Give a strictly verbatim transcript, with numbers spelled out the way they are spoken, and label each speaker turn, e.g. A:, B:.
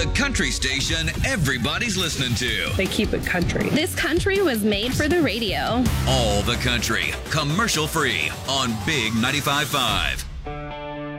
A: The country station everybody's listening to.
B: They keep it country.
C: This country was made for the radio.
A: All the country, commercial free on Big ninety-five point five.